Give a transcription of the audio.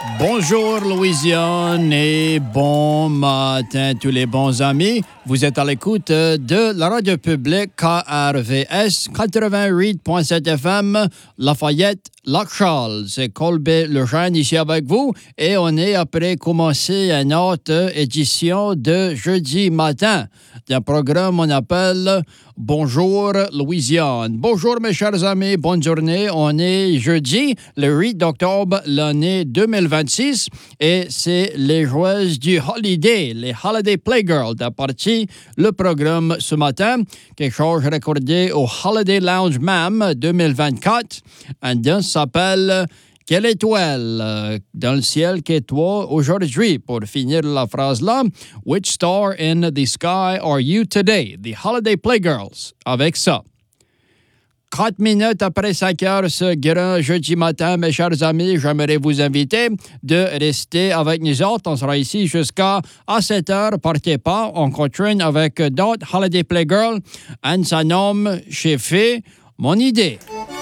Bonjour Louisiane et bon matin tous les bons amis. Vous êtes à l'écoute de la radio publique KRVS 88.7 FM Lafayette, Lac-Charles. C'est Colbert Lejeune ici avec vous et on est après commencer une autre édition de jeudi matin d'un programme qu'on appelle Bonjour Louisiane. Bonjour mes chers amis, bonne journée. On est jeudi, le 8 octobre, l'année 2026 et c'est les joueuses du Holiday, les Holiday Playgirls, de partie le programme ce matin, quelque chose recordé au Holiday Lounge MAM 2024. Un danse s'appelle Quelle étoile dans le ciel qu'est toi aujourd'hui? Pour finir la phrase là, Which star in the sky are you today? The Holiday Playgirls. Avec ça. 4 minutes après 5 heures ce grand jeudi matin, mes chers amis, j'aimerais vous inviter de rester avec nous autres. On sera ici jusqu'à 7 heures. Partez pas, on continue avec d'autres Holiday Playgirls. Un s'en nomme J'ai fait mon idée.